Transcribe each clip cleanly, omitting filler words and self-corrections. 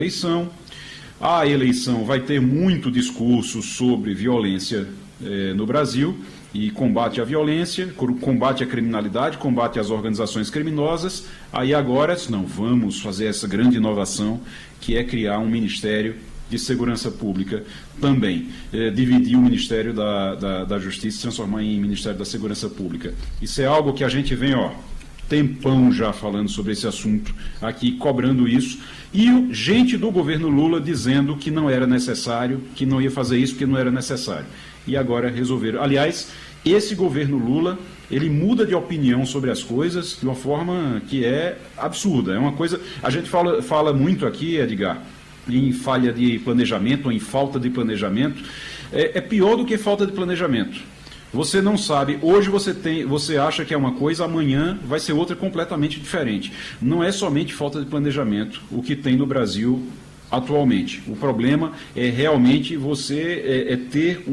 eleição. A eleição vai ter muito discurso sobre violência no Brasil e combate à violência, combate à criminalidade, combate às organizações criminosas. Aí agora, não, vamos fazer essa grande inovação, que é criar um Ministério de Segurança Pública também, dividir o Ministério da Justiça e transformar em Ministério da Segurança Pública. Isso é algo que a gente vem, tempão já falando sobre esse assunto aqui, cobrando isso, e gente do governo Lula dizendo que não era necessário, que não ia fazer isso porque não era necessário. E agora resolveram. Aliás, esse governo Lula, ele muda de opinião sobre as coisas de uma forma que é absurda. É uma coisa. A gente fala muito aqui, Edgar, em falha de planejamento, ou em falta de planejamento. É pior do que falta de planejamento. Você não sabe, hoje você acha que é uma coisa, amanhã vai ser outra completamente diferente. Não é somente falta de planejamento o que tem no Brasil atualmente. O problema é realmente você ter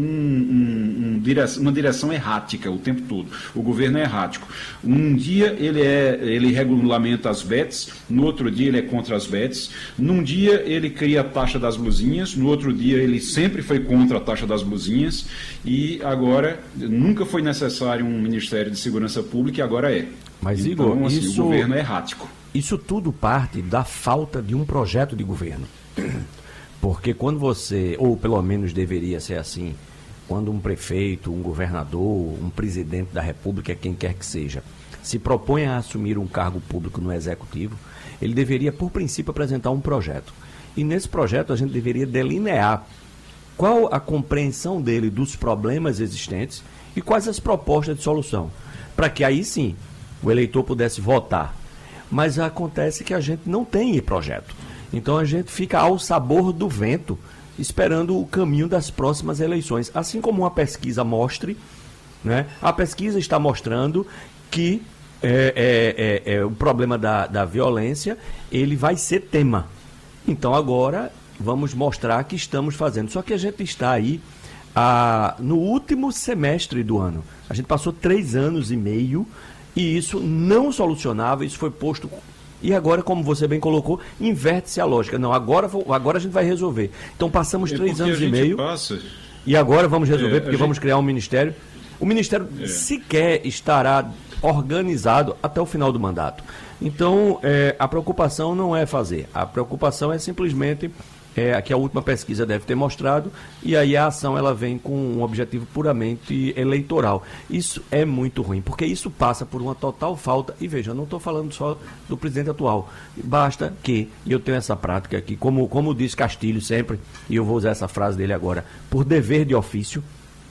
uma direção errática o tempo todo. O governo é errático. Um dia ele regulamenta as bets, no outro dia ele é contra as bets, num dia ele cria a taxa das blusinhas, no outro dia ele sempre foi contra a taxa das blusinhas, e agora nunca foi necessário um Ministério de Segurança Pública e agora é. Mas, então, Igor, assim, o governo é errático. Isso tudo parte da falta de um projeto de governo. Porque quando você, ou pelo menos deveria ser assim, quando um prefeito, um governador, um presidente da República, quem quer que seja, se propõe a assumir um cargo público no Executivo, ele deveria, por princípio, apresentar um projeto. E nesse projeto a gente deveria delinear qual a compreensão dele dos problemas existentes e quais as propostas de solução, para que aí sim o eleitor pudesse votar. Mas acontece que a gente não tem projeto. Então a gente fica ao sabor do vento, esperando o caminho das próximas eleições. Assim como uma pesquisa mostre, né? A pesquisa está mostrando que o problema da violência, ele vai ser tema. Então agora vamos mostrar que estamos fazendo. Só que a gente está aí no último semestre do ano. A gente passou 3 anos e meio e isso não solucionava, isso foi posto... E agora, como você bem colocou, inverte-se a lógica. Não, agora a gente vai resolver. Então passamos 3 anos e meio e agora vamos resolver porque vamos criar um ministério. O ministério sequer estará organizado até o final do mandato. Então, a preocupação não é fazer. A preocupação é simplesmente que a última pesquisa deve ter mostrado, e aí a ação ela vem com um objetivo puramente eleitoral. Isso é muito ruim, porque isso passa por uma total falta, e veja, eu não estou falando só do presidente atual, basta que, e eu tenho essa prática aqui, como diz Castilho sempre, e eu vou usar essa frase dele agora, por dever de ofício,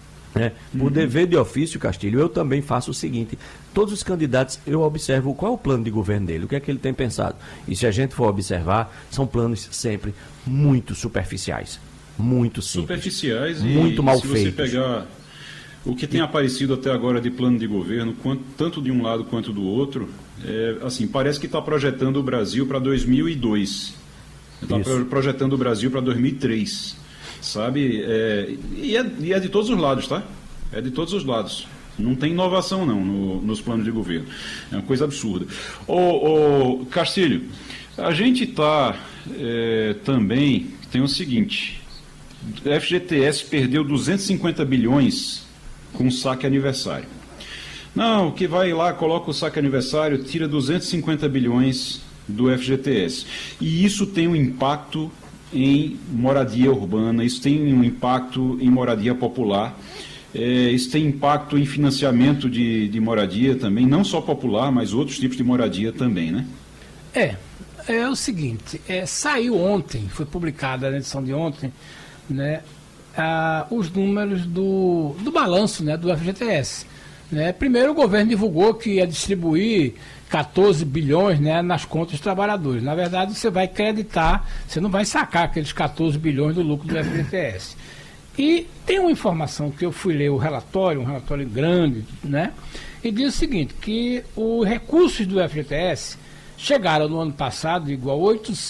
por dever de ofício, Castilho, eu também faço o seguinte: todos os candidatos, eu observo qual é o plano de governo dele, o que é que ele tem pensado. E se a gente for observar, são planos sempre muito superficiais, muito simples, superficiais, muito mal feitos. Se você pegar o que tem aparecido até agora de plano de governo, tanto de um lado quanto do outro, assim, parece que está projetando o Brasil para 2002, está projetando o Brasil para 2003. Sabe? E é de todos os lados, tá? É de todos os lados. Não tem inovação, não, nos planos de governo. É uma coisa absurda. Castilho, a gente está também... Tem o seguinte... A FGTS perdeu 250 bilhões com o saque aniversário. Não, que vai lá, coloca o saque aniversário, tira 250 bilhões do FGTS. E isso tem um impacto em moradia urbana, isso tem um impacto em moradia popular, isso tem impacto em financiamento de moradia também, não só popular, mas outros tipos de moradia também, né? É o seguinte, saiu ontem, foi publicada na edição de ontem, né, os números do balanço, né, do FGTS. Né? Primeiro o governo divulgou que ia distribuir 14 bilhões, né, nas contas dos trabalhadores. Na verdade, você vai creditar, você não vai sacar aqueles 14 bilhões do lucro do FGTS. E tem uma informação que eu fui ler um relatório grande, né, e diz o seguinte, que os recursos do FGTS chegaram no ano passado igual a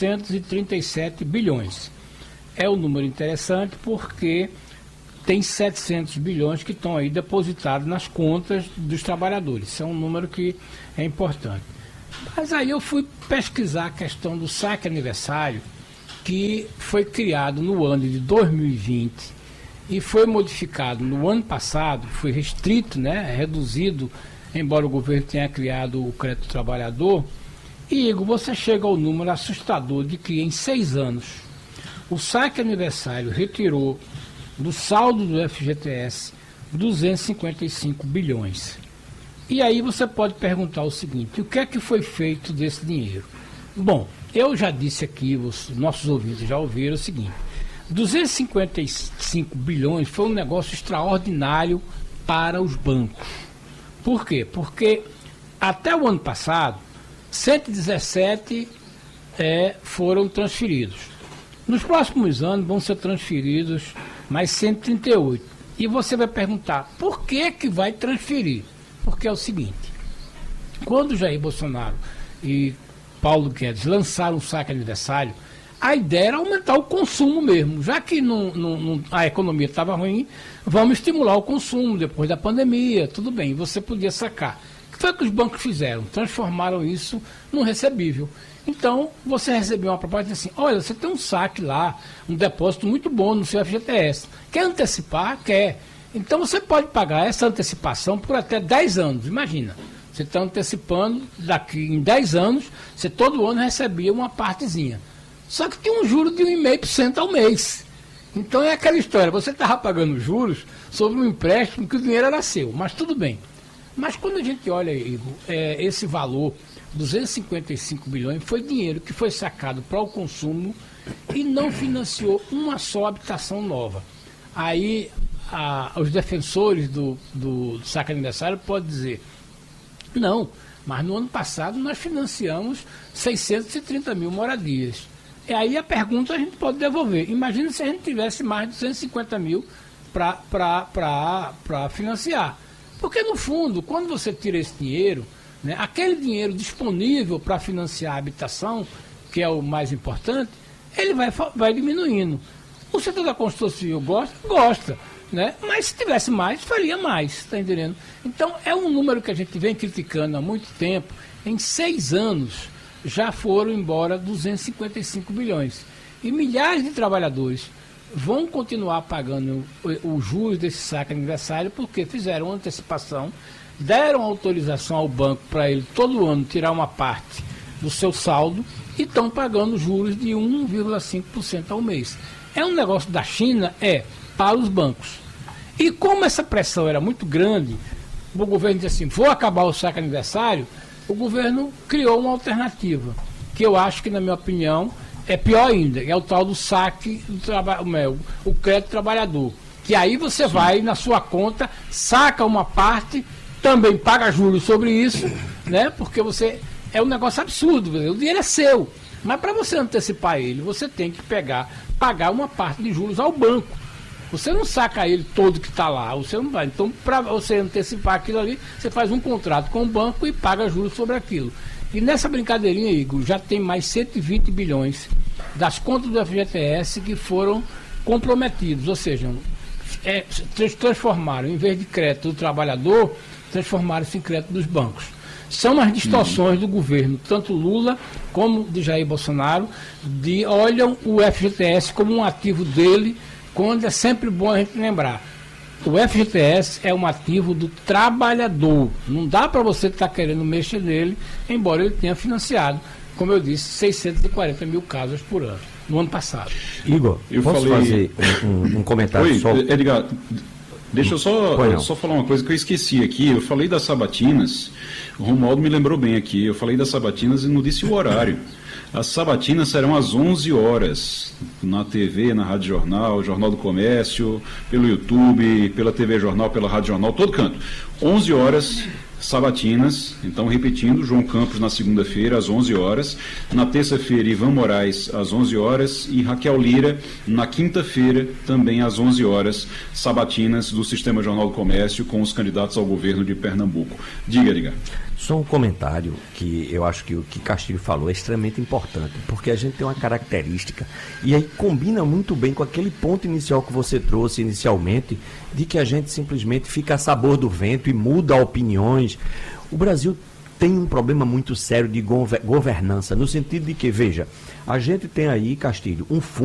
837 bilhões. É um número interessante porque tem 700 bilhões que estão aí depositados nas contas dos trabalhadores. Isso é um número que é importante. Mas aí eu fui pesquisar a questão do saque aniversário, que foi criado no ano de 2020 e foi modificado no ano passado, foi restrito, né, reduzido, embora o governo tenha criado o crédito trabalhador. E, Igor, você chega ao número assustador de que em 6 anos o saque aniversário retirou do saldo do FGTS 255 bilhões. E aí você pode perguntar o seguinte: o que é que foi feito desse dinheiro? Bom, eu já disse aqui, os nossos ouvintes já ouviram o seguinte: 255 bilhões foi um negócio extraordinário para os bancos. Por quê? Porque até o ano passado, 117 foram transferidos. Nos próximos anos vão ser transferidos mais 138. E você vai perguntar, por que vai transferir? Porque é o seguinte: quando Jair Bolsonaro e Paulo Guedes lançaram o saque aniversário, a ideia era aumentar o consumo mesmo. Já que a economia estava ruim, vamos estimular o consumo depois da pandemia, tudo bem, você podia sacar. O que foi que os bancos fizeram? Transformaram isso num recebível. Então, você recebeu uma proposta assim: olha, você tem um saque lá, um depósito muito bom no seu FGTS. Quer antecipar? Quer. Então, você pode pagar essa antecipação por até 10 anos. Imagina, você está antecipando, daqui em 10 anos, você todo ano recebia uma partezinha. Só que tinha um juro de 1,5% ao mês. Então, é aquela história: você estava pagando juros sobre um empréstimo que o dinheiro era seu, mas tudo bem. Mas quando a gente olha, Igor, esse valor, 255 bilhões, foi dinheiro que foi sacado para o consumo e não financiou uma só habitação nova. Aí os defensores do saque aniversário podem dizer: não, mas no ano passado nós financiamos 630 mil moradias. E aí a pergunta a gente pode devolver: imagina se a gente tivesse mais de 250 mil para financiar. Porque no fundo, quando você tira esse dinheiro, né, aquele dinheiro disponível para financiar a habitação, que é o mais importante, ele vai diminuindo. O setor da construção civil gosta, né? Mas se tivesse mais, faria mais, está entendendo? Então, é um número que a gente vem criticando há muito tempo. Em 6 anos, já foram embora 255 bilhões. E milhares de trabalhadores vão continuar pagando os juros desse saque aniversário porque fizeram antecipação, deram autorização ao banco para ele todo ano tirar uma parte do seu saldo e estão pagando juros de 1,5% ao mês. É um negócio da China? Para os bancos. E como essa pressão era muito grande, o governo disse assim: vou acabar o saque aniversário. O governo criou uma alternativa, que eu acho que, na minha opinião, é pior ainda, é o tal do saque do o crédito trabalhador. Que aí você vai na sua conta, saca uma parte, também paga juros sobre isso, né? Porque é um negócio absurdo, o dinheiro é seu. Mas para você antecipar ele, você tem que pagar uma parte de juros ao banco. Você não saca ele todo que está lá, você não vai. Então, para você antecipar aquilo ali, você faz um contrato com o banco e paga juros sobre aquilo. E nessa brincadeirinha, Igor, já tem mais 120 bilhões das contas do FGTS que foram comprometidos, ou seja, transformaram, em vez de crédito do trabalhador, transformaram-se em crédito dos bancos. São as distorções do governo, tanto Lula como de Jair Bolsonaro, olham o FGTS como um ativo dele, quando é sempre bom a gente lembrar. O FGTS é um ativo do trabalhador. Não dá para você estar querendo mexer nele, embora ele tenha financiado, como eu disse, 640 mil casas por ano, no ano passado. Igor, posso fazer um comentário? Oi, só... Edgar, deixa eu só falar uma coisa que eu esqueci aqui. Eu falei das sabatinas, o Romualdo me lembrou bem aqui. Eu falei das sabatinas e não disse o horário. As sabatinas serão às 11 horas, na TV, na Rádio Jornal, Jornal do Comércio, pelo YouTube, pela TV Jornal, pela Rádio Jornal, todo canto. 11 horas, sabatinas. Então, repetindo, João Campos na segunda-feira, às 11 horas. Na terça-feira, Ivan Moraes, às 11 horas. E Raquel Lira, na quinta-feira, também às 11 horas, sabatinas do Sistema Jornal do Comércio com os candidatos ao governo de Pernambuco. Diga, Edgar. Só um comentário que eu acho que o que Castilho falou é extremamente importante, porque a gente tem uma característica, e aí combina muito bem com aquele ponto inicial que você trouxe inicialmente, de que a gente simplesmente fica a sabor do vento e muda opiniões. O Brasil tem um problema muito sério de governança, no sentido de que, veja, a gente tem aí, Castilho, um fundo